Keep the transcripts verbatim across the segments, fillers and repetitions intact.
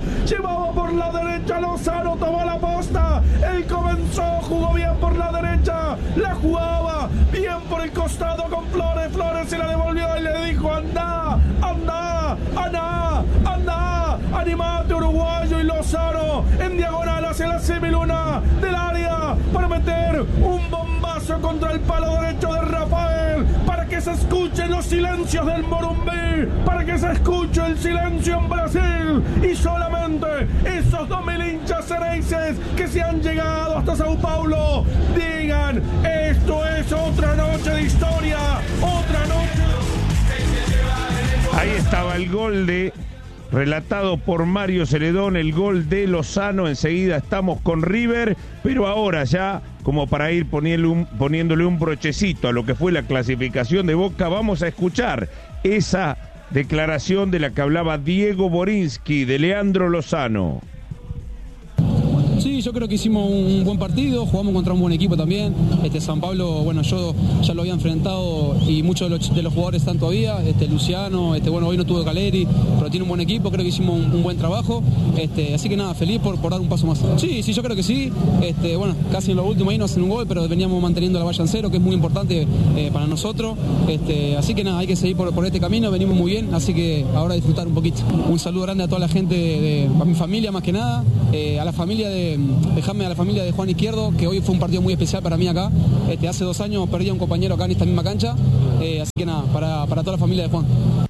llevaba por la derecha, Lozano tomó la posta, él comenzó, jugó bien por la derecha, la jugaba bien por el costado con Flores, Flores se la devolvió y le dijo, anda, anda, anda, anda, animate uruguayo, y Lozano en diagonal hacia la semiluna del área para meter un bombazo contra el palo derecho de Rafael, para que se escuchen los silencios del Morumbí, para que se escuche el silencio en Brasil, y solamente esos dos mil hinchas cereices que se han llegado hasta Sao Paulo digan, esto es otra noche de historia, otra noche. Ahí estaba el gol de, relatado por Mario Celedón, el gol de Lozano. Enseguida estamos con River, pero ahora ya, como para ir poniéndole un, poniéndole un brochecito a lo que fue la clasificación de Boca, vamos a escuchar esa declaración de la que hablaba Diego Borinsky, de Leandro Lozano. Sí, yo creo que hicimos un buen partido, jugamos contra un buen equipo también. Este San Pablo, bueno, yo ya lo había enfrentado y muchos de los, de los jugadores están todavía. Este Luciano, este bueno, hoy no tuvo Caleri, pero tiene un buen equipo, creo que hicimos un, un buen trabajo. Este, así que nada, feliz por, por dar un paso más. Sí, sí, yo creo que sí. Este, bueno, casi en lo último ahí no hacen un gol, pero veníamos manteniendo la valla en cero, que es muy importante eh, para nosotros. Este, así que nada, hay que seguir por, por este camino, venimos muy bien, así que ahora disfrutar un poquito. Un saludo grande a toda la gente, de, de, a mi familia más que nada, eh, a la familia de Dejame a la familia de Juan Izquierdo, que hoy fue un partido muy especial para mí acá. Este, hace dos años perdí a un compañero acá en esta misma cancha. Eh, así que nada, para, para toda la familia de Juan.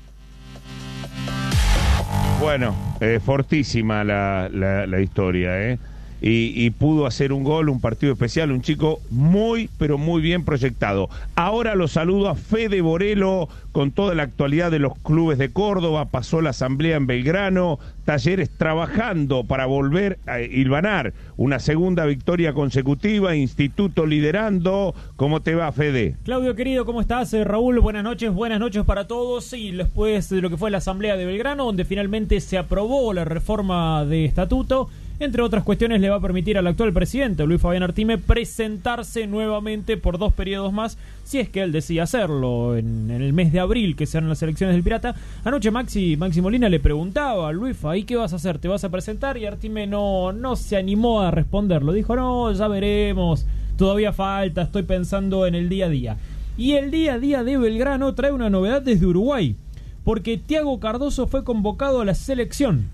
Bueno, eh, fortísima la, la, la historia, ¿eh? Y, y pudo hacer un gol, un partido especial, un chico muy, pero muy bien proyectado. Ahora lo saludo a Fede Borelo con toda la actualidad de los clubes de Córdoba. Pasó la asamblea en Belgrano, Talleres trabajando para volver a hilvanar una segunda victoria consecutiva, Instituto liderando. ¿Cómo te va, Fede? Claudio, querido, ¿cómo estás? Eh, Raúl, buenas noches, buenas noches para todos. Sí, después de lo que fue la asamblea de Belgrano, donde finalmente se aprobó la reforma de estatuto, entre otras cuestiones, le va a permitir al actual presidente, Luis Fabián Artime, presentarse nuevamente por dos periodos más, si es que él decide hacerlo, en, en el mes de abril, que sean las elecciones del Pirata. Anoche Maxi, Maxi Molina le preguntaba a Luis, ¿ahí qué vas a hacer? ¿Te vas a presentar? Y Artime no, no se animó a responderlo. Dijo, no, ya veremos, todavía falta, estoy pensando en el día a día. Y el día a día de Belgrano trae una novedad desde Uruguay, porque Thiago Cardoso fue convocado a la selección.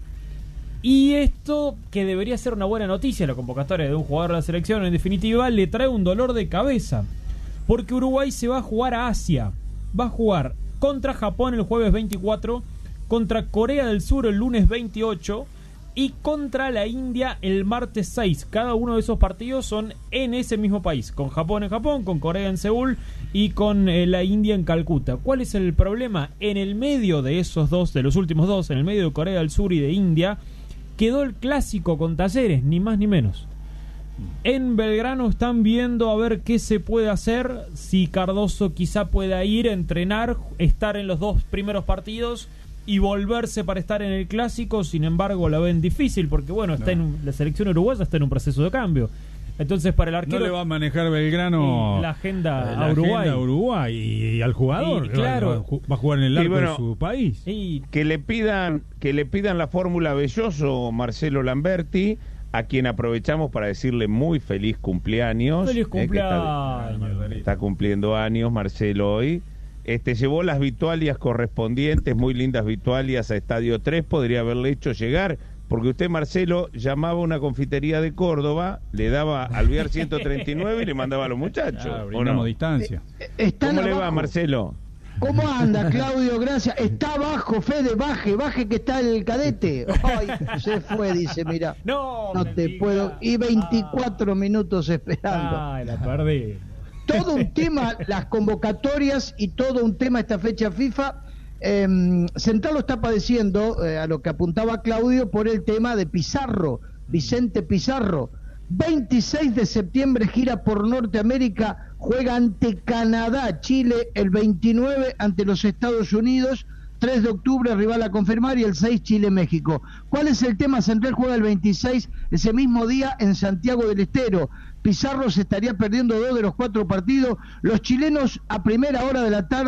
Y esto, que debería ser una buena noticia, la convocatoria de un jugador de la selección, en definitiva, le trae un dolor de cabeza, porque Uruguay se va a jugar a Asia. Va a jugar contra Japón el jueves veinticuatro, contra Corea del Sur el lunes veintiocho y contra la India el martes seis. Cada uno de esos partidos son en ese mismo país, con Japón en Japón, con Corea en Seúl y con eh, la India en Calcuta. ¿Cuál es el problema? En el medio de esos dos, de los últimos dos, en el medio de Corea del Sur y de India, quedó el clásico con Talleres, ni más ni menos. En Belgrano están viendo a ver qué se puede hacer, si Cardoso quizá pueda ir a entrenar, estar en los dos primeros partidos y volverse para estar en el clásico. Sin embargo, la ven difícil porque, bueno, está no. en la selección uruguaya está en un proceso de cambio. Entonces, para el arquero... No le va a manejar Belgrano la agenda la a Uruguay. Agenda a Uruguay y, y al jugador. Y, claro. Va a jugar en el arco bueno, de su país. Y que le pidan que le pidan la fórmula Belloso, Marcelo Lamberti, a quien aprovechamos para decirle muy feliz cumpleaños. Feliz cumpleaños. Eh, está, está cumpliendo años Marcelo hoy. Este llevó las vitualias correspondientes, muy lindas vitualias a Estadio tres, podría haberle hecho llegar... Porque usted, Marcelo, llamaba a una confitería de Córdoba, le daba Alvear ciento treinta y nueve y le mandaba a los muchachos. Ah, brindamos no? distancia. Eh, ¿Cómo abajo. le va, Marcelo? ¿Cómo anda, Claudio? Gracias. Está abajo, Fede, baje, baje que está el cadete. Ay, se fue, dice, mira. No, no te diga. puedo. Y veinticuatro ah. minutos esperando. Ay, la perdí. Todo un tema, las convocatorias y todo un tema esta fecha FIFA. Eh, Central lo está padeciendo, eh, a lo que apuntaba Claudio, por el tema de Pizarro, Vicente Pizarro. veintiséis de septiembre gira por Norteamérica, juega ante Canadá, Chile el veintinueve ante los Estados Unidos, tres de octubre rival a confirmar y el seis Chile-México. ¿Cuál es el tema? Central juega el veintiséis, ese mismo día en Santiago del Estero. Pizarro se estaría perdiendo dos de los cuatro partidos. Los chilenos a primera hora de la tarde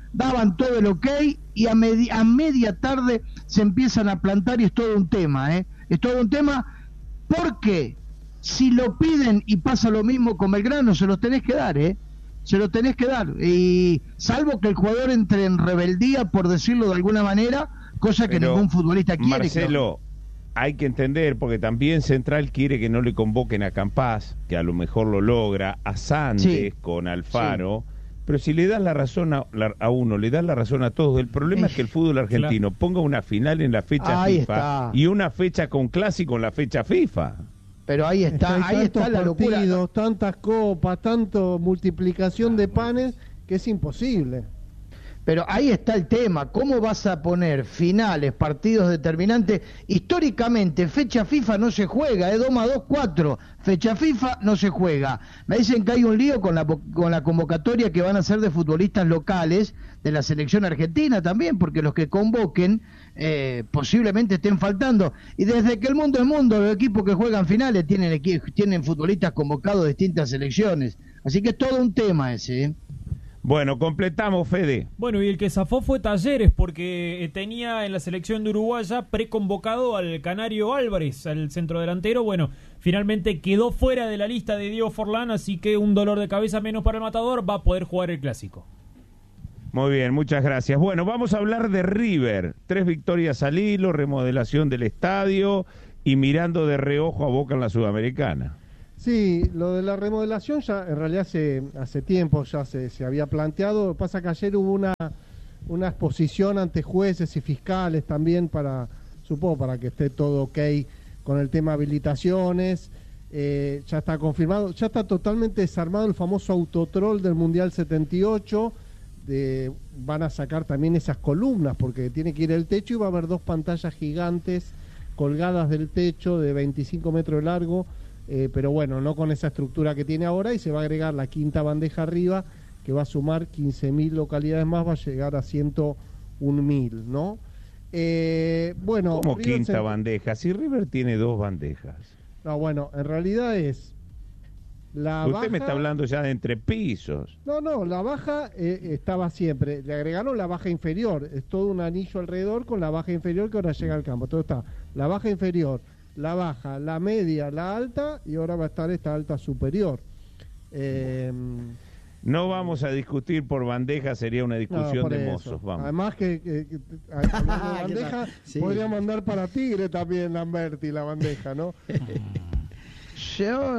daban todo el ok y a, medi- a media tarde se empiezan a plantar y es todo un tema, ¿eh? Es todo un tema porque si lo piden y pasa lo mismo con Belgrano, se los tenés que dar, ¿eh? Se lo tenés que dar, y salvo que el jugador entre en rebeldía, por decirlo de alguna manera, cosa que Pero, ningún futbolista quiere. Marcelo, que... hay que entender, porque también Central quiere que no le convoquen a Campás, que a lo mejor lo logra, a Sandes sí. con Alfaro, sí. pero si le das la razón a, a uno, le das la razón a todos. El problema es que el fútbol argentino claro. ponga una final en la fecha Ahí FIFA está. y una fecha con clásico en la fecha FIFA. Pero ahí está, es ahí está la locura. Partidos, tantas copas, tanto multiplicación de panes, que es imposible. Pero ahí está el tema, ¿cómo vas a poner finales, partidos determinantes? Históricamente, fecha FIFA no se juega, es dos más dos, cuatro. Fecha FIFA no se juega. Me dicen que hay un lío con la, con la convocatoria que van a hacer de futbolistas locales de la selección argentina también, porque los que convoquen eh, posiblemente estén faltando. Y desde que el mundo es mundo, los equipos que juegan finales tienen, tienen futbolistas convocados de distintas selecciones. Así que es todo un tema ese, ¿eh? Bueno, completamos, Fede. Bueno, y el que zafó fue Talleres, porque tenía en la selección de Uruguay ya preconvocado al Canario Álvarez, al centrodelantero. Bueno, finalmente quedó fuera de la lista de Diego Forlán, así que un dolor de cabeza menos para el Matador, va a poder jugar el Clásico. Muy bien, muchas gracias. Bueno, vamos a hablar de River. Tres victorias al hilo, remodelación del estadio y mirando de reojo a Boca en la Sudamericana. Sí, lo de la remodelación ya en realidad hace, hace tiempo ya se, se había planteado. Lo que pasa que ayer hubo una, una exposición ante jueces y fiscales también para, supongo, para que esté todo ok con el tema habilitaciones. Eh, ya está confirmado, ya está totalmente desarmado el famoso autotrol del Mundial setenta y ocho. De, van a sacar también esas columnas porque tiene que ir el techo y va a haber dos pantallas gigantes colgadas del techo de veinticinco metros de largo. Eh, pero bueno, no con esa estructura que tiene ahora, y se va a agregar la quinta bandeja arriba, que va a sumar quince mil localidades más, va a llegar a ciento un mil, ¿no? Eh, bueno, ¿Cómo River quinta se... bandeja? Si River tiene dos bandejas. No, bueno, en realidad es la Usted baja... me está hablando ya de entre pisos. No, no, la baja eh, estaba siempre. Le agregaron la baja inferior, es todo un anillo alrededor con la baja inferior que ahora llega al campo. Todo está, la baja inferior, la baja, la media, la alta, y ahora va a estar esta alta superior. Eh, no vamos a discutir por bandeja, sería una discusión no, de eso. mozos. Vamos. Además que, que, que a, la bandeja sí. podría mandar para Tigre también Lamberti la bandeja, ¿no? Yo,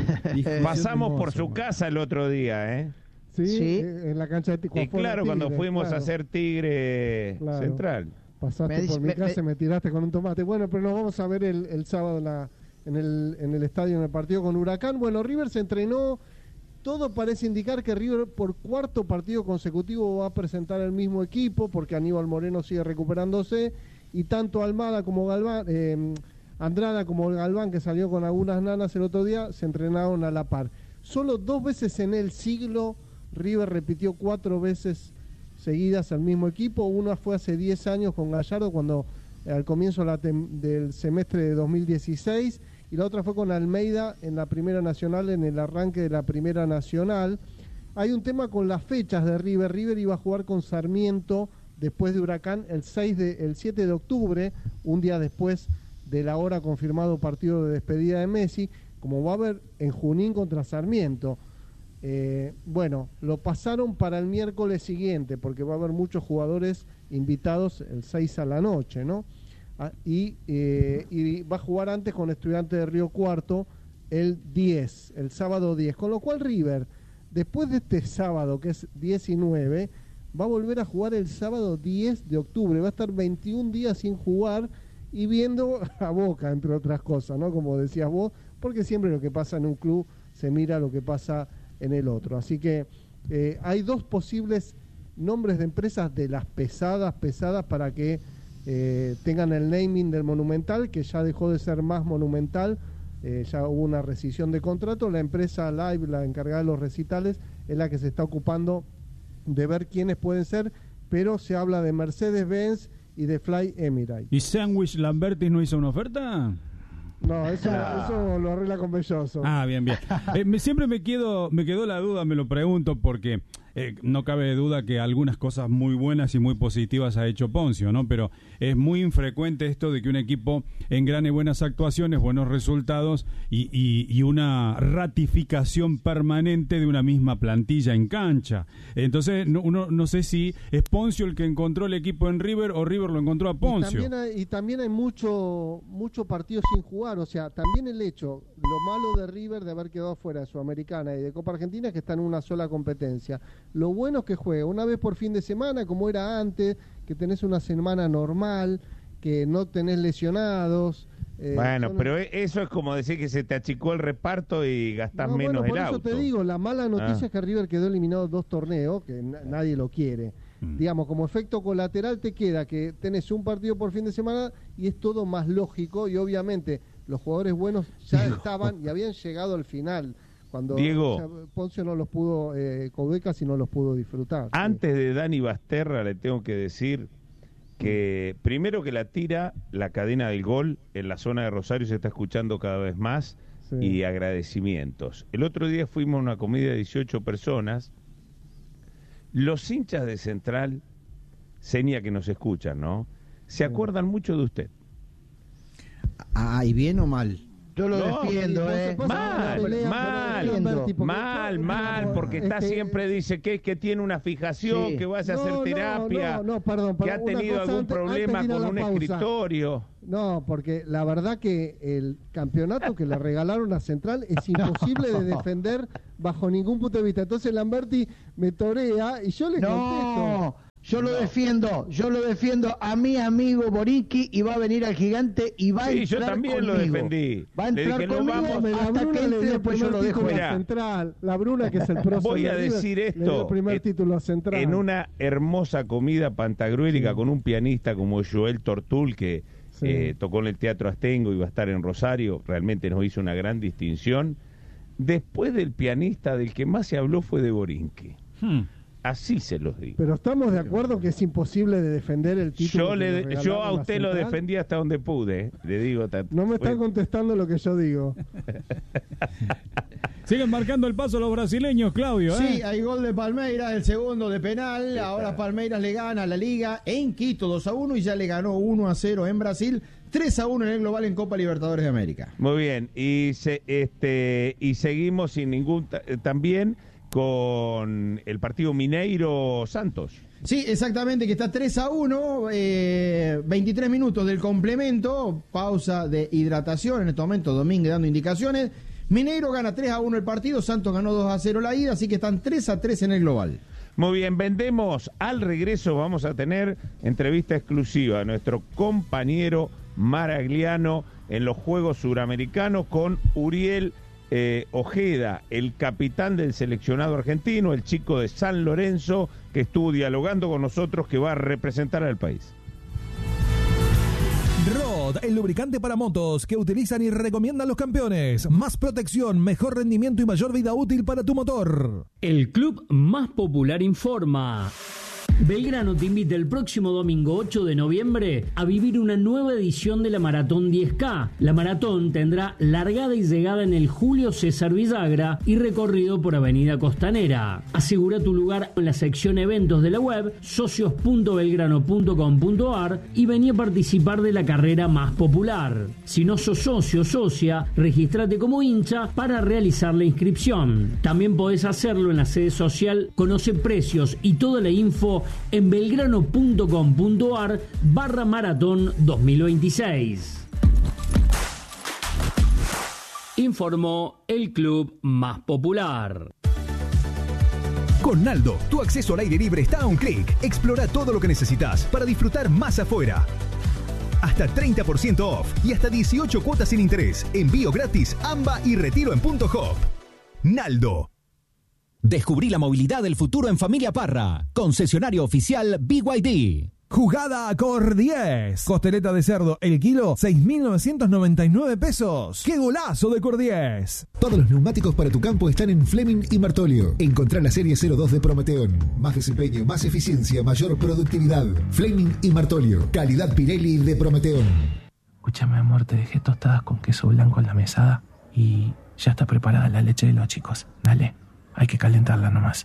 pasamos por su casa el otro día, ¿eh? Sí, sí. en la cancha de Tigre. Y claro, Tigre, cuando fuimos claro. a hacer Tigre claro. Central. Pasaste me dice, por mi me, casa me... y me tiraste con un tomate. Bueno, pero nos vamos a ver el, el sábado en, la, en, el, en el estadio, en el partido con Huracán. Bueno, River se entrenó. Todo parece indicar que River por cuarto partido consecutivo va a presentar el mismo equipo, porque Aníbal Moreno sigue recuperándose, y tanto Almada como Galván, eh, Andrada como Galván, que salió con algunas nanas el otro día, se entrenaron a la par. Solo dos veces en el siglo River repitió cuatro veces seguidas al mismo equipo. Una fue hace diez años con Gallardo, cuando eh, al comienzo la del semestre de dos mil dieciséis, y la otra fue con Almeida en la Primera Nacional, en el arranque de la Primera Nacional. Hay un tema con las fechas de River. River iba a jugar con Sarmiento después de Huracán el, seis de, el siete de octubre, un día después del ahora confirmado partido de despedida de Messi, como va a haber en Junín contra Sarmiento. Eh, bueno, lo pasaron para el miércoles siguiente, porque va a haber muchos jugadores invitados el seis a la noche, ¿no? Ah, y, eh, y va a jugar antes con Estudiantes de Río Cuarto el diez, el sábado diez, con lo cual River, después de este sábado que es diecinueve, va a volver a jugar el sábado diez de octubre, va a estar veintiún días sin jugar y viendo a Boca, entre otras cosas, ¿no? Como decías vos, porque siempre lo que pasa en un club se mira lo que pasa en el otro. Así que eh, hay dos posibles nombres de empresas de las pesadas, pesadas, para que eh, tengan el naming del Monumental, que ya dejó de ser más Monumental, eh, ya hubo una rescisión de contrato. La empresa Live, la encargada de los recitales, es la que se está ocupando de ver quiénes pueden ser, pero se habla de Mercedes-Benz y de Fly Emirates. ¿Y Sandwich Lamberti no hizo una oferta? No, eso, ah. eso lo arregla con Belloso. Ah, bien, bien. Eh, me, siempre me quedo, me quedó la duda, me lo pregunto, porque eh, no cabe duda que algunas cosas muy buenas y muy positivas ha hecho Poncio, ¿no? Pero es muy infrecuente esto de que un equipo engrane buenas actuaciones, buenos resultados y, y, y una ratificación permanente de una misma plantilla en cancha. Entonces, no, uno no sé si es Poncio el que encontró el equipo en River o River lo encontró a Poncio. Y también hay, y también hay mucho, mucho partido sin jugar, o sea, también el hecho, lo malo de River de haber quedado fuera de Sudamericana y de Copa Argentina es que está en una sola competencia. Lo bueno es que juega una vez por fin de semana, como era antes, que tenés una semana normal, que no tenés lesionados. Eh, bueno, son... pero eso es como decir que se te achicó el reparto y gastás no, menos bueno, el auto. Por eso te digo, la mala noticia ah. es que River quedó eliminado dos torneos, que na- nadie lo quiere. Mm. Digamos, como efecto colateral te queda que tenés un partido por fin de semana y es todo más lógico y obviamente los jugadores buenos ya Diego. estaban y habían llegado al final. Cuando Diego, o sea, Poncio no los pudo, eh, Coudeca sí no los pudo disfrutar. Antes sí. de Dani Basterra le tengo que decir que primero que la tira la cadena del gol en la zona de Rosario se está escuchando cada vez más sí. y agradecimientos. El otro día fuimos a una comida de dieciocho personas. Los hinchas de Central, seña que nos escuchan, ¿no? Se acuerdan mucho de usted. Ah, ¿y bien o mal? Yo lo no, defiendo, ¿eh? Mal, pelea, mal, mal, mal, porque está este, siempre, dice que, que tiene una fijación, sí. que vaya a hacer no, terapia, no, no, no, perdón, perdón, que ha tenido algún antes, problema antes con un pausa. escritorio. No, porque la verdad que el campeonato que le regalaron a Central es imposible de defender bajo ningún punto de vista. Entonces Lamberti me torea y yo le no. contesto. Yo lo no. defiendo, yo lo defiendo a mi amigo Borinqui y va a venir al Gigante y va sí, a entrar yo también conmigo. lo defendí. Va a entrar dije, conmigo no, vamos, hasta Bruna que entre, después yo lo dejo en la Central. La Bruna, que es el próximo. Voy a decir River, esto. Le dio el primer en, título a Central. En una hermosa comida pantagruélica sí. con un pianista como Joel Tortul, que sí. eh, tocó en el Teatro Astengo y va a estar en Rosario, realmente nos hizo una gran distinción. Después del pianista, del que más se habló fue de Borinqui. Hmm. Así se los digo. Pero estamos de acuerdo que es imposible de defender el título. Yo, le, yo a usted lo defendí hasta donde pude, ¿eh? Le digo. No me están contestando lo que yo digo. Siguen marcando el paso los brasileños, Claudio. ¿eh? Sí, hay gol de Palmeiras, el segundo de penal. Ahora Palmeiras le gana a la Liga en Quito dos a uno y ya le ganó uno a cero en Brasil. tres a uno en el global en Copa Libertadores de América. Muy bien. Y, se, este, y seguimos sin ningún... También... con el partido Mineiro-Santos. Sí, exactamente, que está tres a uno, eh, veintitrés minutos del complemento, pausa de hidratación en este momento, Domínguez dando indicaciones. Mineiro gana tres a uno el partido, Santos ganó dos a cero la ida, así que están tres a tres en el global. Muy bien, vendemos. Al regreso vamos a tener entrevista exclusiva a nuestro compañero Maragliano en los Juegos Suramericanos con Uriel Eh, Ojeda, el capitán del seleccionado argentino, el chico de San Lorenzo, que estuvo dialogando con nosotros, que va a representar al país. Rod, el lubricante para motos que utilizan y recomiendan los campeones. Más protección, mejor rendimiento y mayor vida útil para tu motor. El club más popular informa. Belgrano te invita el próximo domingo ocho de noviembre a vivir una nueva edición de la Maratón diez K. La maratón tendrá largada y llegada en el Julio César Villagra y recorrido por Avenida Costanera. Asegura tu lugar en la sección eventos de la web socios punto belgrano punto com punto ar y vení a participar de la carrera más popular. Si no sos socio o socia, regístrate como hincha para realizar la inscripción. También podés hacerlo en la sede social. Conoce precios y toda la info en belgrano punto com punto ar barra maratón dos mil veintiséis. Informó el club más popular. Con Naldo, tu acceso al aire libre está a un clic. Explora todo lo que necesitas para disfrutar más afuera. Hasta treinta por ciento off y hasta dieciocho cuotas sin interés. Envío gratis, AMBA y retiro en punto hop. Naldo. Descubrí la movilidad del futuro en Familia Parra. Concesionario oficial B Y D. Jugada Cor diez. Costeleta de cerdo, el kilo, seis mil novecientos noventa y nueve pesos. ¡Qué golazo de Cor diez! Todos los neumáticos para tu campo están en Fleming y Martolio. Encontrá la serie cero dos de Prometeón. Más desempeño, más eficiencia, mayor productividad. Fleming y Martolio. Calidad Pirelli de Prometeón. Escúchame, amor, te dejé tostadas con queso blanco en la mesada y ya está preparada la leche de los chicos. Dale, hay que calentarla nomás.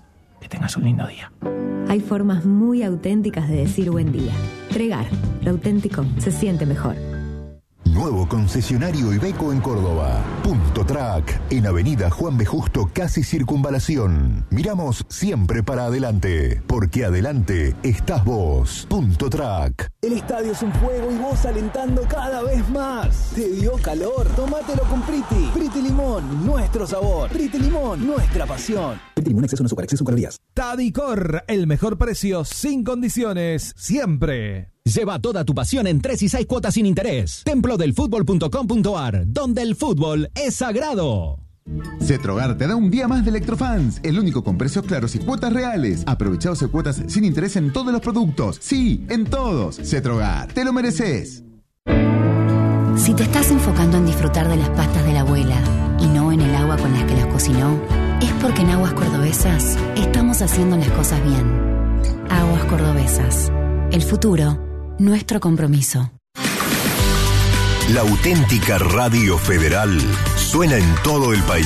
Que tengas un lindo día. Hay formas muy auténticas de decir buen día. Tregar, lo auténtico se siente mejor. Nuevo concesionario Iveco en Córdoba. Punto Track, en Avenida Juan B. Justo, casi Circunvalación. Miramos siempre para adelante, porque adelante estás vos. Punto Track. El estadio es un fuego y vos alentando cada vez más. ¿Te dio calor? Tómatelo con Priti. Priti Limón, nuestro sabor. Priti Limón, nuestra pasión. Priti Limón, exceso en azúcar, exceso en calorías. Tadicor, el mejor precio sin condiciones, siempre. Lleva toda tu pasión en tres y seis cuotas sin interés. templo del fútbol punto com punto ar, donde el fútbol es sagrado. Cetrogar te da un día más de Electrofans, el único con precios claros y cuotas reales. Aprovecha doce cuotas sin interés en todos los productos. Sí, en todos. Cetrogar, te lo mereces. Si te estás enfocando en disfrutar de las pastas de la abuela y no en el agua con las que las cocinó, es porque en Aguas Cordobesas estamos haciendo las cosas bien. Aguas Cordobesas. El futuro, nuestro compromiso. La auténtica Radio Federal suena en todo el país.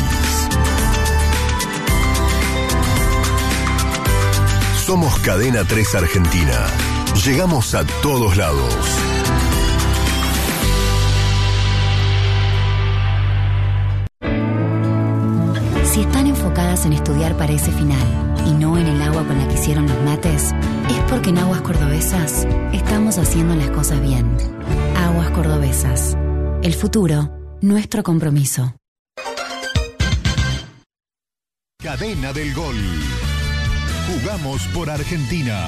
Somos Cadena tres Argentina. Llegamos a todos lados. Si están enfocadas en estudiar para ese final y no en el agua con la que hicieron los mates, es porque en Aguas Cordobesas estamos haciendo las cosas bien. Aguas Cordobesas. El futuro, nuestro compromiso. Cadena del Gol. Jugamos por Argentina.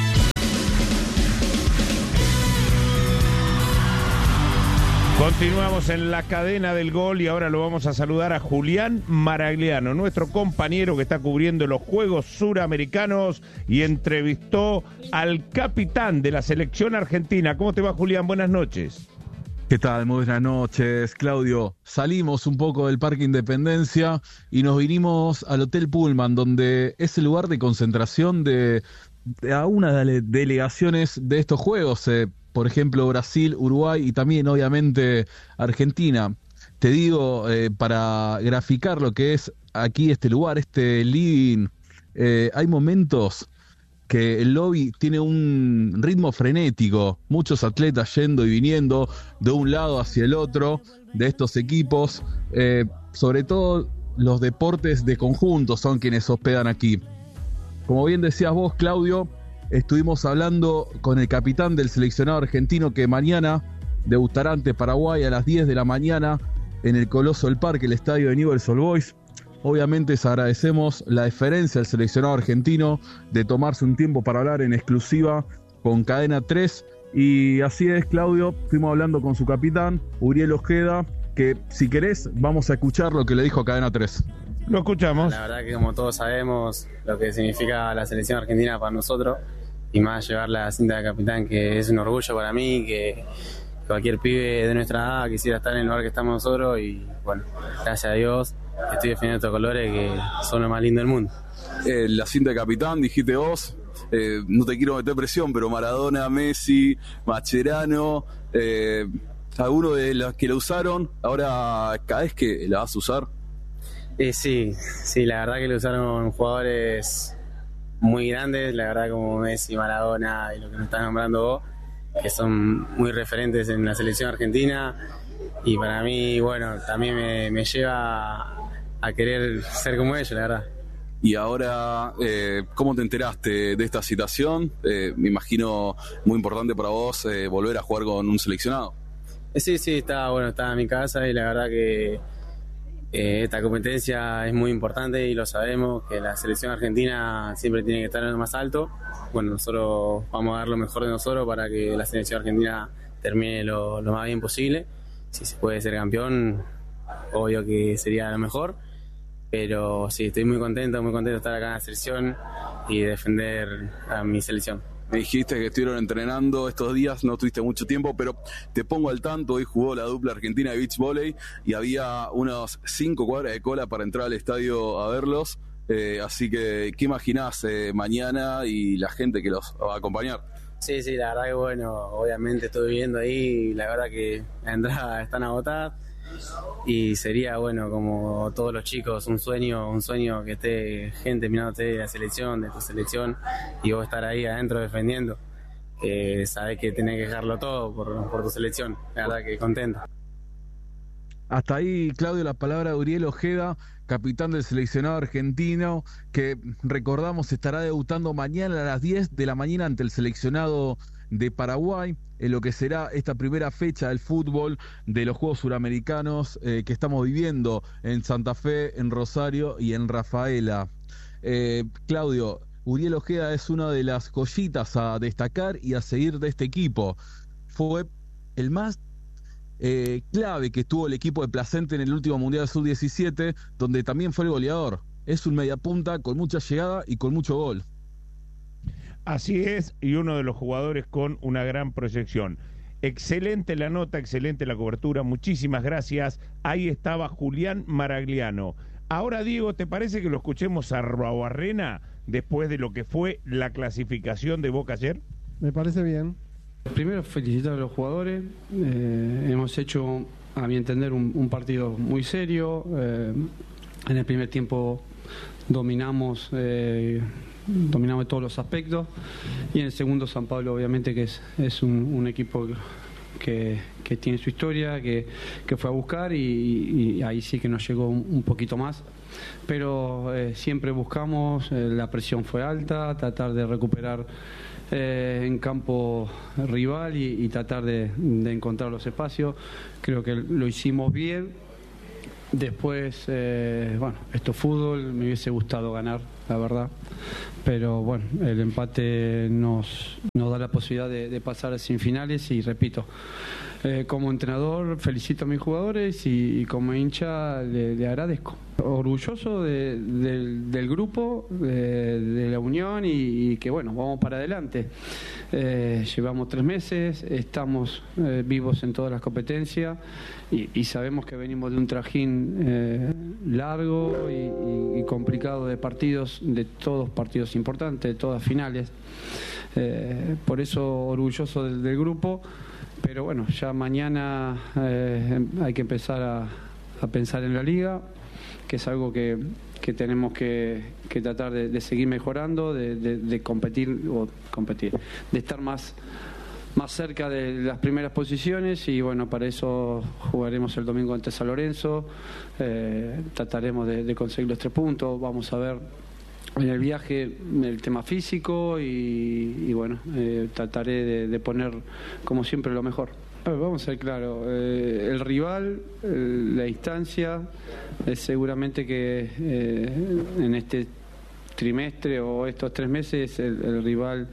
Continuamos en la cadena del gol y ahora lo vamos a saludar a Julián Maragliano, nuestro compañero que está cubriendo los Juegos Suramericanos y entrevistó al capitán de la selección argentina. ¿Cómo te va, Julián? Buenas noches. ¿Qué tal? Muy buenas noches, Claudio. Salimos un poco del Parque Independencia y nos vinimos al Hotel Pullman, donde es el lugar de concentración de, de a una de delegaciones de estos Juegos. Eh, por ejemplo, Brasil, Uruguay y también, obviamente, Argentina. Te digo, eh, para graficar lo que es aquí este lugar, este living, eh, hay momentos que el lobby tiene un ritmo frenético, muchos atletas yendo y viniendo de un lado hacia el otro de estos equipos, eh, sobre todo los deportes de conjunto son quienes hospedan aquí. Como bien decías vos, Claudio, estuvimos hablando con el capitán del seleccionado argentino que mañana debutará ante Paraguay a las diez de la mañana en el Coloso del Parque, el estadio de Newell's Old Boys. Obviamente les agradecemos la deferencia del seleccionado argentino de tomarse un tiempo para hablar en exclusiva con Cadena tres. Y así es, Claudio, fuimos hablando con su capitán, Uriel Ojeda, que si querés vamos a escuchar lo que le dijo a Cadena tres. Lo escuchamos. La verdad que como todos sabemos lo que significa la selección argentina para nosotros, y más llevar la cinta de capitán, que es un orgullo para mí, que cualquier pibe de nuestra edad quisiera estar en el lugar que estamos nosotros, y bueno, gracias a Dios estoy defendiendo estos colores que son lo más lindo del mundo. Eh, la cinta de capitán, dijiste vos, eh, no te quiero meter presión, pero Maradona, Messi, Mascherano, eh, alguno de los que la usaron, ahora cada vez que la vas a usar. Eh, sí, sí, la verdad que le usaron jugadores muy grandes, la verdad como Messi, Maradona y lo que nos estás nombrando vos, que son muy referentes en la selección argentina, y para mí, bueno, también me, me lleva a querer ser como ellos, la verdad. Y ahora, eh, ¿cómo te enteraste de esta situación? Eh, me imagino muy importante para vos eh, volver a jugar con un seleccionado. Eh, sí, sí, estaba, bueno, estaba en mi casa y la verdad que eh, esta competencia es muy importante y lo sabemos, que la selección argentina siempre tiene que estar en lo más alto. Bueno, nosotros vamos a dar lo mejor de nosotros para que la selección argentina termine lo, lo más bien posible. Si se puede ser campeón, obvio que sería lo mejor. Pero sí, estoy muy contento, muy contento de estar acá en la selección y defender a mi selección. Me dijiste que estuvieron entrenando estos días, no tuviste mucho tiempo, pero te pongo al tanto. Hoy jugó la dupla argentina de beach volley y había unos cinco cuadras de cola para entrar al estadio a verlos. Eh, así que, ¿qué imaginás eh, mañana y la gente que los va a acompañar? Sí, sí, la verdad que bueno, obviamente estuve viendo ahí y la verdad que las entradas están agotadas y sería bueno, como todos los chicos, un sueño, un sueño que esté gente mirándote de la selección, de tu selección y vos estar ahí adentro defendiendo. Eh, sabés que tenés que dejarlo todo por, por tu selección, la verdad que contento. Hasta ahí, Claudio, la palabra de Uriel Ojeda, capitán del seleccionado argentino, que recordamos estará debutando mañana a las diez de la mañana ante el seleccionado de Paraguay, en lo que será esta primera fecha del fútbol de los Juegos Suramericanos eh, que estamos viviendo en Santa Fe, en Rosario y en Rafaela. Eh, Claudio, Uriel Ojeda es una de las joyitas a destacar y a seguir de este equipo. Fue el más Eh, clave que estuvo el equipo de Placente en el último Mundial sub diecisiete, donde también fue el goleador. Es un mediapunta con mucha llegada y con mucho gol. Así es, y uno de los jugadores con una gran proyección. Excelente la nota, excelente la cobertura, muchísimas gracias. Ahí estaba Julián Maragliano. Ahora, Diego, ¿te parece que lo escuchemos a Arruabarrena después de lo que fue la clasificación de Boca ayer? Me parece bien. Primero, felicitar a los jugadores. Eh, hemos hecho, a mi entender, un, un partido muy serio. Eh, en el primer tiempo dominamos, eh, dominamos todos los aspectos. Y en el segundo, San Pablo, obviamente, que es, es un, un equipo que, que tiene su historia, que, que fue a buscar y, y ahí sí que nos llegó un, un poquito más. Pero eh, siempre buscamos, eh, la presión fue alta, tratar de recuperar Eh, en campo rival y, y tratar de, de encontrar los espacios. Creo que lo hicimos bien. Después, eh, bueno, esto es fútbol, me hubiese gustado ganar, la verdad, pero bueno, el empate nos, nos da la posibilidad de, de pasar a semifinales y repito, eh, como entrenador felicito a mis jugadores y, y como hincha le, le agradezco. Orgulloso de, de, del grupo, de, de la unión y, y que bueno, vamos para adelante. Eh, llevamos tres meses, estamos eh, vivos en todas las competencias y, y sabemos que venimos de un trajín eh, largo y, y, y complicado de partidos, de todos partidos importantes, de todas finales. Eh, por eso orgulloso del, del grupo, pero bueno, ya mañana eh, hay que empezar a, a pensar en la liga, que es algo que, que tenemos que, que tratar de, de seguir mejorando, de, de, de competir, o competir, de estar más, más cerca de las primeras posiciones y bueno, para eso jugaremos el domingo ante San Lorenzo, eh, trataremos de, de conseguir los tres puntos, vamos a ver en el viaje el tema físico y, y bueno, eh, trataré de, de poner como siempre lo mejor. Vamos a ser claros, eh, el rival, eh, la instancia, es seguramente que eh, en este trimestre o estos tres meses el, el rival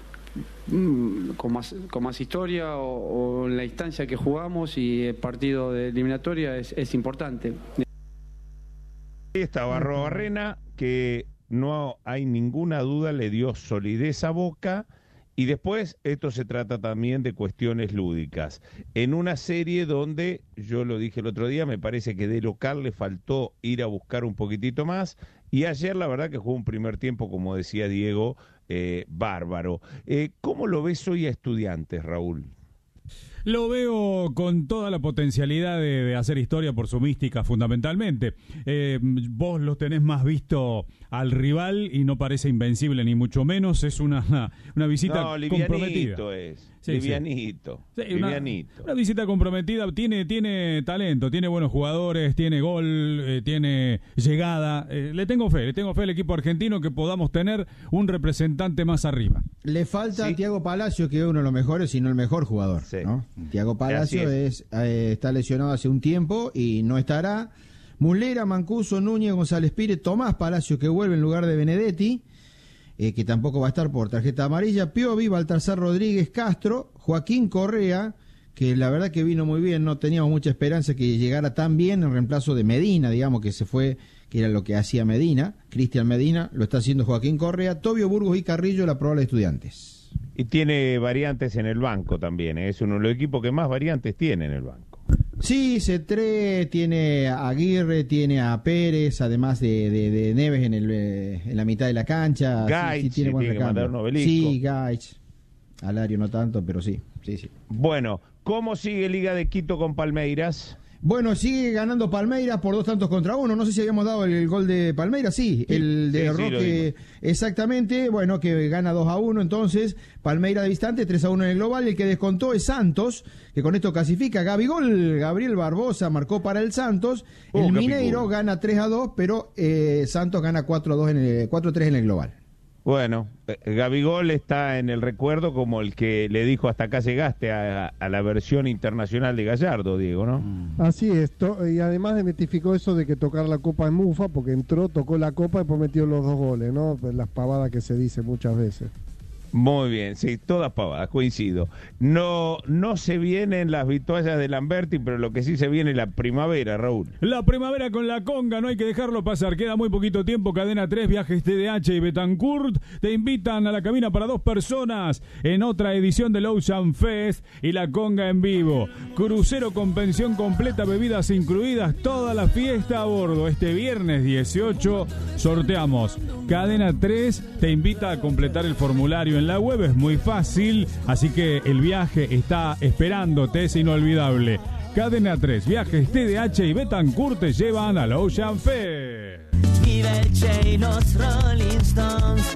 mm, con más con más historia o, o la instancia que jugamos y el partido de eliminatoria es, es importante. Ahí estaba Arruabarrena, que no hay ninguna duda le dio solidez a Boca. Y después, esto se trata también de cuestiones lúdicas. En una serie donde, yo lo dije el otro día, me parece que de local le faltó ir a buscar un poquitito más. Y ayer, la verdad, que jugó un primer tiempo, como decía Diego, eh, bárbaro. Eh, ¿Cómo lo ves hoy a Estudiantes, Raúl? Lo veo con toda la potencialidad de, de hacer historia por su mística, fundamentalmente. Eh, vos los tenés más visto al rival y no parece invencible, ni mucho menos. Es una, una visita no, comprometida. Es. Sí, livianito, sí. Sí, livianito. Una, una visita comprometida, tiene, tiene talento, tiene buenos jugadores, tiene gol, eh, tiene llegada. Eh, le tengo fe, le tengo fe al equipo argentino que podamos tener un representante más arriba. Le falta Sí. a Thiago Palacio, que es uno de los mejores, si no el mejor jugador. Sí. ¿no? Thiago Palacio Así es. eh, está lesionado hace un tiempo y no estará. Muslera, Mancuso, Núñez, González Pires, Tomás Palacio, que vuelve en lugar de Benedetti, eh, que tampoco va a estar por tarjeta amarilla, Piovi, Baltasar Rodríguez, Castro, Joaquín Correa, que la verdad que vino muy bien, no teníamos mucha esperanza que llegara tan bien en reemplazo de Medina, digamos que se fue, que era lo que hacía Medina, Cristian Medina, lo está haciendo Joaquín Correa, Tobio Burgos y Carrillo, la probable de Estudiantes. Y tiene variantes en el banco también, ¿eh? Es uno de los equipos que más variantes tiene en el banco. Sí, Cetré, tiene a Aguirre, tiene a Pérez, además de, de, de Neves en, el, en la mitad de la cancha. Gaich, sí, sí, tiene buen tiene que recambio. mandar un obelisco. Sí, Gaich. Alario no tanto, pero sí, sí, sí. Bueno, ¿cómo sigue Liga de Quito con Palmeiras? Bueno, sigue ganando Palmeiras por dos tantos contra uno. No sé si habíamos dado el, el gol de Palmeiras, sí, sí el de sí, Roque, sí, exactamente. Bueno, que gana dos a uno, entonces Palmeiras de visitante, tres a uno en el global. El que descontó es Santos, que con esto clasifica. Gabigol, Gabriel Barbosa marcó para el Santos. Oh, el Mineiro gana tres a dos, pero eh, Santos gana cuatro a dos en el, cuatro a tres en el global. Bueno, Gabigol está en el recuerdo como el que le dijo hasta acá llegaste a, a la versión internacional de Gallardo, Diego, ¿no? Así es, to- y además desmitificó eso de que tocar la copa en mufa, porque entró, tocó la copa y después metió los dos goles, ¿no? Las pavadas que se dice muchas veces. Muy bien, sí, todas pavadas, coincido. No, no se vienen las vituallas de Lamberti, pero lo que sí se viene es la primavera, Raúl. La primavera con la conga, no hay que dejarlo pasar. Queda muy poquito tiempo. Cadena tres, Viajes T D H y Betancourt te invitan a la cabina para dos personas en otra edición del Ocean Fest y la conga en vivo. Crucero con pensión completa, bebidas incluidas, toda la fiesta a bordo. Este viernes dieciocho sorteamos. Cadena tres te invita a completar el formulario en la web, es muy fácil, así que el viaje está esperándote, es inolvidable. Cadena tres, Viajes T D H y Betancourt te llevan al Ocean Fest. Vive el Che y los Rolling Stones.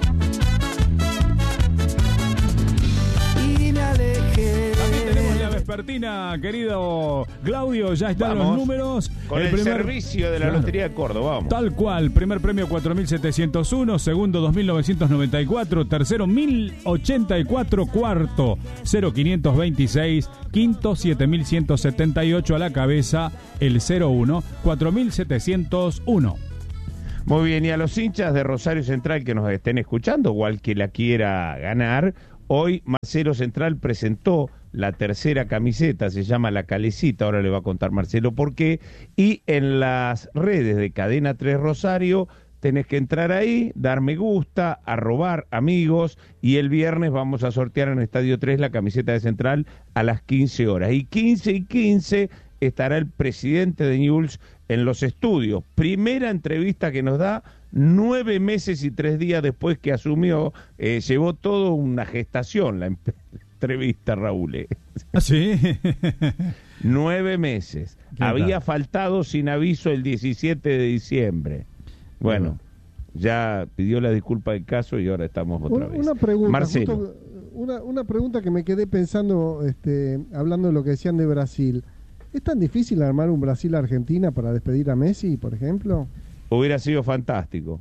Y me alejé. También tenemos la vespertina, querido Claudio, ya están Vamos, los números. Con el, el primer servicio de la claro, Lotería de Córdoba, vamos. Tal cual, primer premio cuatro mil setecientos uno, segundo dos mil novecientos noventa y cuatro, tercero mil ochenta y cuatro, cuarto cero quinientos veintiséis, quinto siete mil ciento setenta y ocho, a la cabeza el cero uno, cuatro mil setecientos uno. Muy bien, y a los hinchas de Rosario Central que nos estén escuchando, o al que la quiera ganar, hoy Marcelo Central presentó la tercera camiseta, se llama La Calecita, ahora le va a contar Marcelo por qué, y en las redes de Cadena tres Rosario tenés que entrar ahí, dar me gusta, arrobar amigos, y el viernes vamos a sortear en Estadio tres la camiseta de Central a las quince horas, y quince y quince estará el presidente de Newell's en los estudios, primera entrevista que nos da nueve meses y tres días después que asumió, eh, llevó todo una gestación la entrevista, Raúl. Eh. ¿Ah, sí? Nueve meses. Había faltado sin aviso el diecisiete de diciembre. Bueno, ya pidió la disculpa del caso y ahora estamos otra una, vez. Una pregunta, Marcelo. justo, una, una pregunta que me quedé pensando, este, hablando de lo que decían de Brasil. ¿Es tan difícil armar un Brasil-Argentina para despedir a Messi, por ejemplo? Hubiera sido fantástico.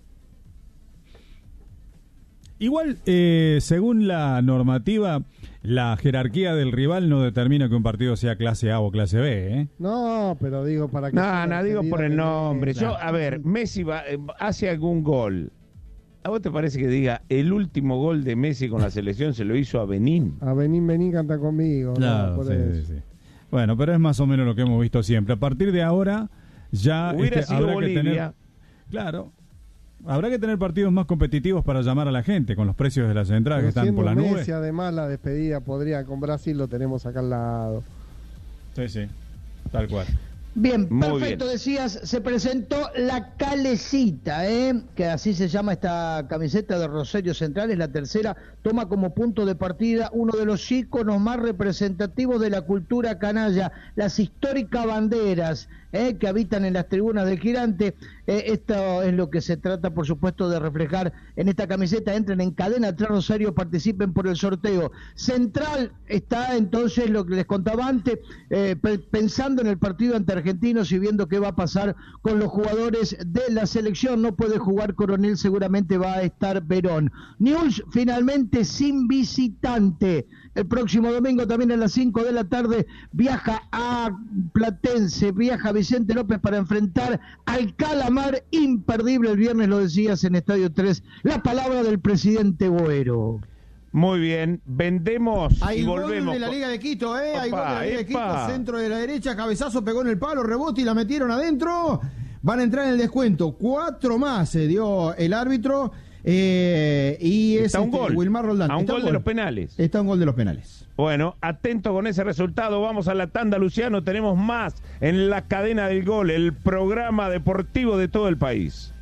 Igual, eh, según la normativa, la jerarquía del rival no determina que un partido sea clase A o clase B, ¿eh? No, pero digo para que... No, no, digo por el nombre. Yo, a ver, Messi va, eh, hace algún gol. ¿A vos te parece que diga el último gol de Messi con la selección se lo hizo a Benín? A Benín, Benín canta conmigo. Claro, no, por sí, eso. sí. Bueno, pero es más o menos lo que hemos visto siempre. A partir de ahora, ya Hubiera este, sido habrá Bolivia. que tener... Claro. Habrá que tener partidos más competitivos para llamar a la gente, con los precios de las entradas Pero que están por la nube. Messi, además, la despedida podría, con Brasil lo tenemos acá al lado. Sí, sí, tal cual. Bien, Muy perfecto, bien. decías, se presentó La Calecita, ¿eh? Que así se llama esta camiseta de Rosario Central, es la tercera, toma como punto de partida uno de los íconos más representativos de la cultura canalla, las históricas banderas, ¿eh? Que habitan en las tribunas del Gigante. Eh, esto es lo que se trata, por supuesto, de reflejar en esta camiseta. Entren en Cadena tres Rosario, participen por el sorteo. Central está entonces, lo que les contaba antes, eh, pensando en el partido ante Argentinos y viendo qué va a pasar con los jugadores de la selección. No puede jugar Coronel, seguramente va a estar Verón. Newell's finalmente sin visitante. El próximo domingo también a las cinco de la tarde viaja a Platense, viaja Vicente López para enfrentar al Calamar, imperdible el viernes, lo decías en Estadio tres. La palabra del presidente Boero. Muy bien, vendemos Hay y gol volvemos. de la Liga de Quito, ¿eh? Hay Opa, gol de la Liga de epa. Quito, centro de la derecha, cabezazo, pegó en el palo, rebote y la metieron adentro. Van a entrar en el descuento. Cuatro más se dio el árbitro. Eh, y es Está un este, gol. Wilmar Roldán. A un Está gol de los penales. Está un gol de los penales. Bueno, atento con ese resultado. Vamos a la tanda, Luciano. Tenemos más en la cadena del gol, el programa deportivo de todo el país.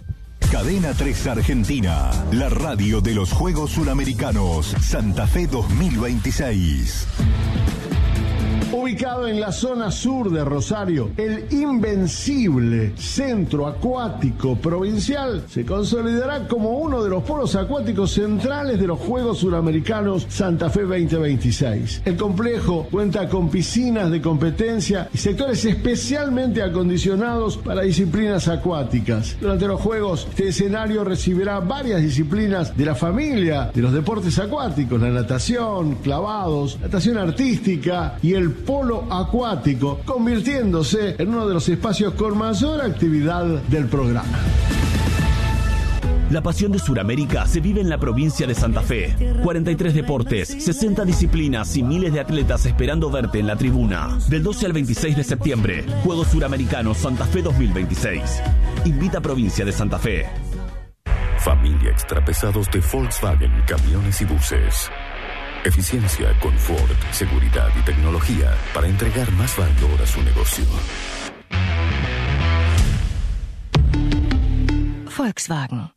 Cadena tres Argentina, la radio de los Juegos Suramericanos Santa Fe dos mil veintiséis. Ubicado en la zona sur de Rosario, el invencible Centro Acuático Provincial se consolidará como uno de los polos acuáticos centrales de los Juegos Suramericanos Santa Fe veinte veintiséis. El complejo cuenta con piscinas de competencia y sectores especialmente acondicionados para disciplinas acuáticas. Durante los Juegos, este escenario recibirá varias disciplinas de la familia de los deportes acuáticos: la natación, clavados, natación artística y el polo acuático, convirtiéndose en uno de los espacios con mayor actividad del programa. La pasión de Sudamérica se vive en la provincia de Santa Fe. cuarenta y tres deportes, sesenta disciplinas y miles de atletas esperando verte en la tribuna. Del doce al veintiséis de septiembre, Juegos Suramericanos Santa Fe dos mil veintiséis. Invita a Provincia de Santa Fe. Familia Extrapesados de Volkswagen Camiones y Buses. Eficiencia, confort, seguridad y tecnología para entregar más valor a su negocio. Volkswagen.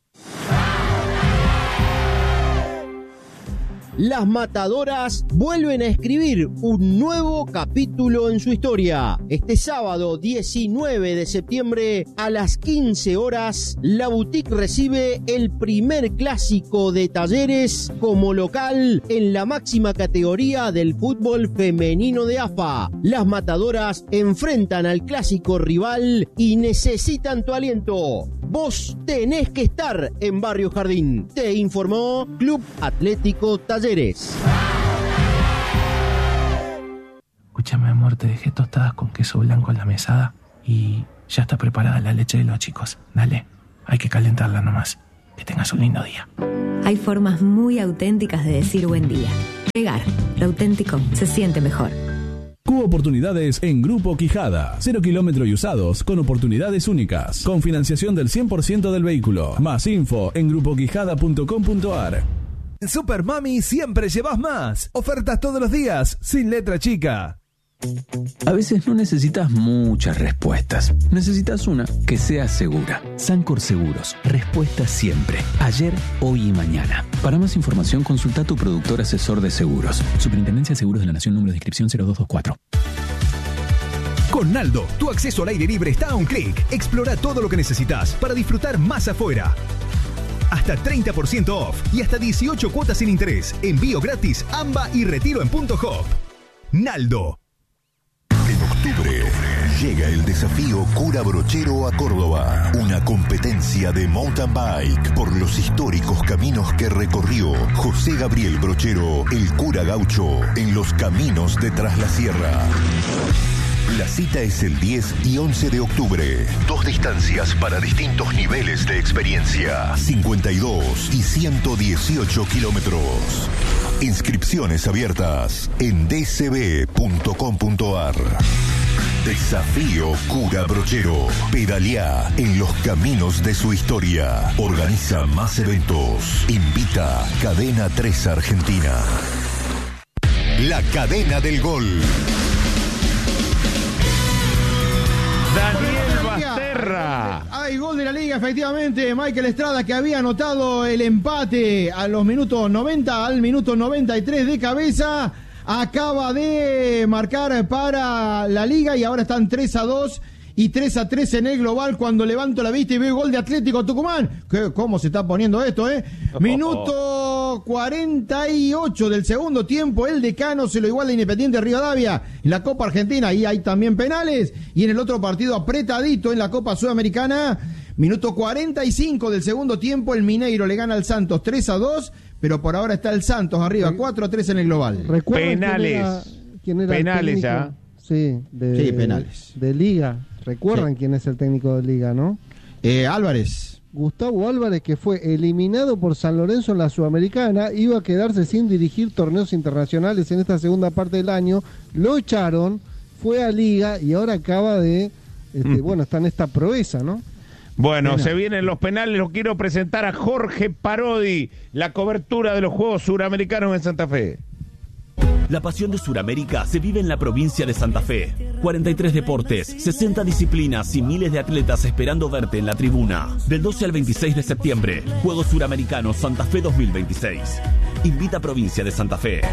Las Matadoras vuelven a escribir un nuevo capítulo en su historia. Este sábado diecinueve de septiembre a las quince horas, la boutique recibe el primer clásico de Talleres como local en la máxima categoría del fútbol femenino de A F A. Las Matadoras enfrentan al clásico rival y necesitan tu aliento. Vos tenés que estar en Barrio Jardín. Te informó Club Atlético Talleres. Escúchame, amor, te dejé tostadas con queso blanco en la mesada y ya está preparada la leche de los chicos. Dale, hay que calentarla nomás. Que tengas un lindo día. Hay formas muy auténticas de decir buen día. Regar, lo auténtico se siente mejor. Cubo Oportunidades en Grupo Quijada. Cero kilómetro y usados con oportunidades únicas. Con financiación del cien por ciento del vehículo. Más info en grupo quijada punto com punto ar. En Super Mami siempre llevas más. Ofertas todos los días, sin letra chica. A veces no necesitas muchas respuestas. Necesitas una que sea segura. Sancor Seguros. Respuesta siempre. Ayer, hoy y mañana. Para más información, consulta a tu productor asesor de seguros. Superintendencia de Seguros de la Nación, número de inscripción cero dos dos cuatro. Con Naldo, tu acceso al aire libre está a un clic. Explora todo lo que necesitas para disfrutar más afuera. Hasta treinta por ciento off y hasta dieciocho cuotas sin interés. Envío gratis, AMBA y retiro en punto hop. Naldo. En octubre llega el desafío Cura Brochero a Córdoba. Una competencia de mountain bike por los históricos caminos que recorrió José Gabriel Brochero, el cura gaucho, en los caminos de Tras la Sierra. La cita es el diez y once de octubre. Dos distancias para distintos niveles de experiencia. cincuenta y dos y ciento dieciocho kilómetros. Inscripciones abiertas en d c b punto com punto ar. Desafío Cura Brochero. Pedaleá en los caminos de su historia. Organiza más eventos. Invita Cadena tres Argentina. La cadena del gol. Daniel Basterra. Hay gol de la Liga, efectivamente. Michael Estrada, que había anotado el empate a los minutos noventa, al minuto noventa y tres de cabeza, acaba de marcar para la Liga y ahora están tres a dos y tres a tres en el global. Cuando levanto la vista y veo gol de Atlético Tucumán, ¿Qué, ¿cómo se está poniendo esto, eh? Minuto cuarenta y ocho del segundo tiempo, el Decano se lo iguala a Independiente Rivadavia en la Copa Argentina, y hay también penales, y en el otro partido apretadito en la Copa Sudamericana, minuto cuarenta y cinco del segundo tiempo, el Mineiro le gana al Santos tres a dos, pero por ahora está el Santos arriba cuatro a tres en el global. Penales. ¿Quién era, quién era penales ya. Sí, de, sí, penales. De Liga. ¿Recuerdan sí. quién es el técnico de Liga, no? Eh, Álvarez. Gustavo Álvarez, que fue eliminado por San Lorenzo en la Sudamericana, iba a quedarse sin dirigir torneos internacionales en esta segunda parte del año, lo echaron, fue a Liga y ahora acaba de, este, mm. bueno, está en esta proeza, ¿no? Bueno, Pena. se vienen los penales, los quiero presentar a Jorge Parodi, la cobertura de los Juegos Suramericanos en Santa Fe. La pasión de Sudamérica se vive en la provincia de Santa Fe. cuarenta y tres deportes, sesenta disciplinas y miles de atletas esperando verte en la tribuna. Del doce al veintiséis de septiembre, Juegos Suramericanos Santa Fe dos mil veintiséis. Invita a Provincia de Santa Fe.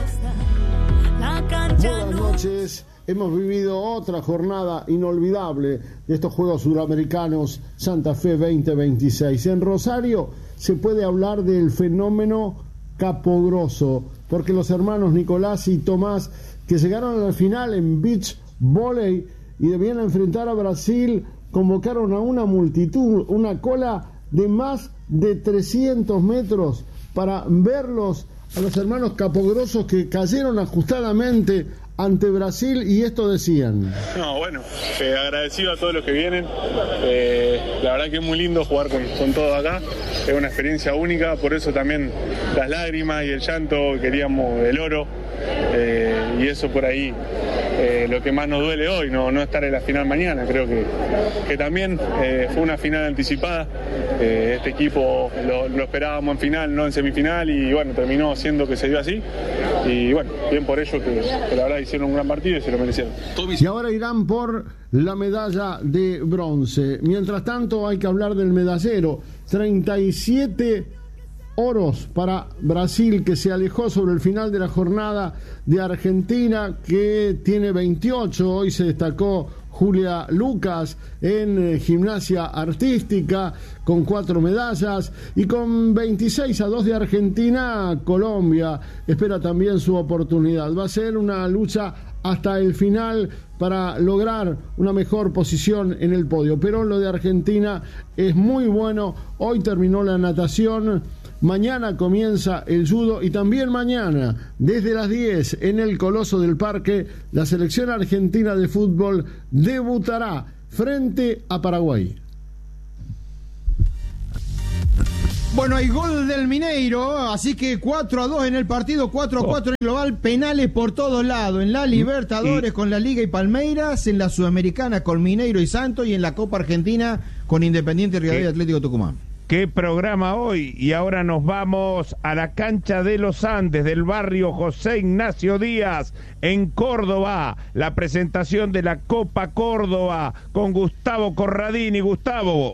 Buenas noches. Hemos vivido otra jornada inolvidable de estos Juegos Suramericanos Santa Fe veinte veintiséis. En Rosario se puede hablar del fenómeno Capodroso, porque los hermanos Nicolás y Tomás, que llegaron a la final en beach volley y debían enfrentar a Brasil, convocaron a una multitud, una cola de más de trescientos metros para verlos a los hermanos Capodrosos, que cayeron ajustadamente ante Brasil, y esto decían. No, bueno, eh, agradecido a todos los que vienen. Eh, la verdad que es muy lindo jugar con, con todo acá. Es una experiencia única, por eso también las lágrimas y el llanto, queríamos el oro. Eh, y eso por ahí, eh, lo que más nos duele hoy, no, no estar en la final mañana. Creo que, que también eh, fue una final anticipada. Eh, este equipo lo, lo esperábamos en final, no en semifinal, y bueno, terminó siendo que se dio así. Y bueno, bien por ellos, que, que la verdad hicieron un gran partido y se lo merecieron. Y ahora irán por la medalla de bronce. Mientras tanto, hay que hablar del medallero. treinta y siete oros para Brasil, que se alejó sobre el final de la jornada de Argentina, que tiene veintiocho. Hoy se destacó Julia Lucas en eh, gimnasia artística con cuatro medallas, y con veintiséis a dos de Argentina, Colombia espera también su oportunidad. Va a ser una lucha hasta el final para lograr una mejor posición en el podio, pero lo de Argentina es muy bueno. Hoy terminó la natación. Mañana comienza el judo, y también mañana, desde las diez, en el Coloso del Parque, la selección argentina de fútbol debutará frente a Paraguay. Bueno, hay gol del Mineiro, así que cuatro a dos en el partido, cuatro a cuatro en el global, penales por todos lados, en la Libertadores con la Liga y Palmeiras, en la Sudamericana con Mineiro y Santos, y en la Copa Argentina con Independiente Rivadavia y Atlético Tucumán. Qué programa hoy. Y ahora nos vamos a la cancha de los Andes del barrio José Ignacio Díaz en Córdoba. La presentación de la Copa Córdoba con Gustavo Corradini. Gustavo.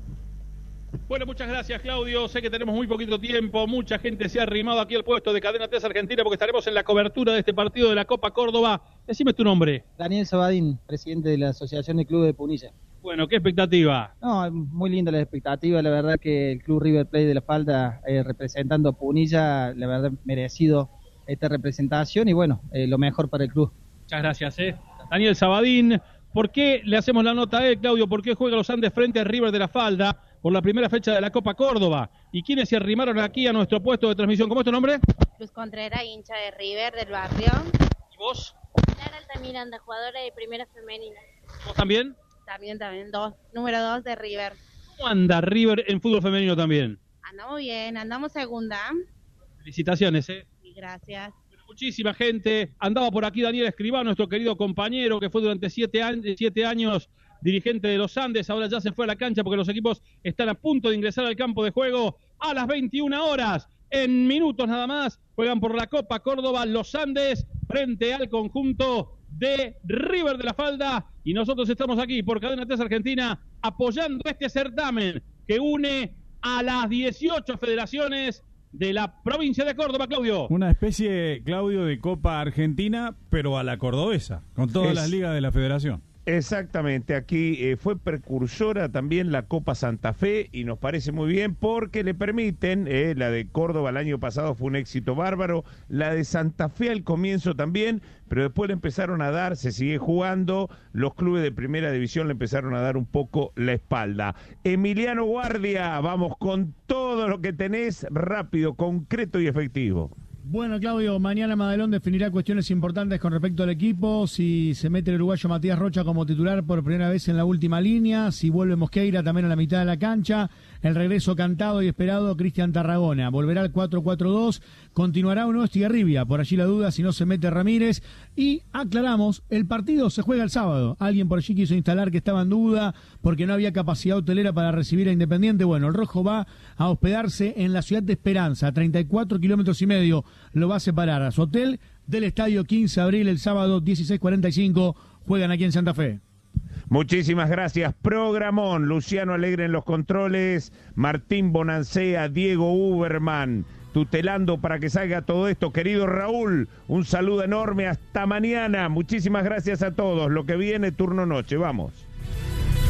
Bueno, muchas gracias, Claudio. Sé que tenemos muy poquito tiempo. Mucha gente se ha arrimado aquí al puesto de Cadena tres Argentina, porque estaremos en la cobertura de este partido de la Copa Córdoba. Decime tu nombre. Daniel Sabadín, presidente de la Asociación de Clubes de Punilla. Bueno, ¿qué expectativa? No, muy linda la expectativa. La verdad que el Club River Plate de La Falda, eh, representando a Punilla, la verdad merecido esta representación, y bueno, eh, lo mejor para el club. Muchas gracias, eh. Daniel Sabadín. ¿Por qué le hacemos la nota a él, Claudio? ¿Por qué juega los Andes frente a River de La Falda por la primera fecha de la Copa Córdoba? ¿Y quiénes se arrimaron aquí a nuestro puesto de transmisión? ¿Cómo es tu nombre? Luz Contreras, hincha de River del barrio. ¿Y vos? Clara Altamiranda, jugadora de primera femenina. ¿Vos también? También, también, dos, número dos de River. ¿Cómo anda River en fútbol femenino también? Andamos bien, andamos segunda. Felicitaciones, eh. Y gracias. Muchísima gente. Andaba por aquí Daniel Escribá, nuestro querido compañero, que fue durante siete, años, siete años dirigente de los Andes. Ahora ya se fue a la cancha porque los equipos están a punto de ingresar al campo de juego a las veintiuna horas. En minutos nada más juegan por la Copa Córdoba los Andes frente al conjunto de River de La Falda, y nosotros estamos aquí por Cadena tres Argentina apoyando este certamen que une a las dieciocho federaciones de la provincia de Córdoba, Claudio. Una especie, Claudio, de Copa Argentina, pero a la cordobesa, con todas Es... las ligas de la federación. Exactamente, aquí eh, fue precursora también la Copa Santa Fe, y nos parece muy bien porque le permiten, eh, la de Córdoba el año pasado fue un éxito bárbaro, la de Santa Fe al comienzo también, pero después le empezaron a dar, se sigue jugando, los clubes de primera división le empezaron a dar un poco la espalda. Emiliano Guardia, vamos con todo lo que tenés, rápido, concreto y efectivo. Bueno, Claudio, mañana Madelón definirá cuestiones importantes con respecto al equipo, si se mete el uruguayo Matías Rocha como titular por primera vez en la última línea, si vuelve Mosqueira también a la mitad de la cancha, el regreso cantado y esperado Cristian Tarragona, volverá al cuatro cuatro dos, continuará o no Estigarribia, por allí la duda si no se mete Ramírez, y aclaramos, el partido se juega el sábado, alguien por allí quiso instalar que estaba en duda porque no había capacidad hotelera para recibir a Independiente. Bueno, el Rojo va a hospedarse en la ciudad de Esperanza, a treinta y cuatro kilómetros y medio lo va a separar a su hotel del Estadio quince de abril, el sábado dieciséis cuarenta y cinco, juegan aquí en Santa Fe. Muchísimas gracias. Programón, Luciano Alegre en los controles, Martín Bonancea, Diego Uberman, tutelando para que salga todo esto. Querido Raúl, un saludo enorme, hasta mañana. Muchísimas gracias a todos. Lo que viene, turno noche, vamos.